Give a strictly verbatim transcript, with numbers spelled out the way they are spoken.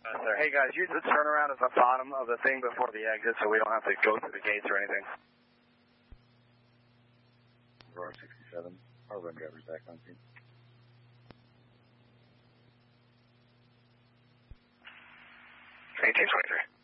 Uh, sir. Hey, guys, use the turnaround at the bottom of the thing before the exit so we don't have to go through the gates or anything. Aurora sixty-seven, our run driver's back on scene. eighteen twenty-three.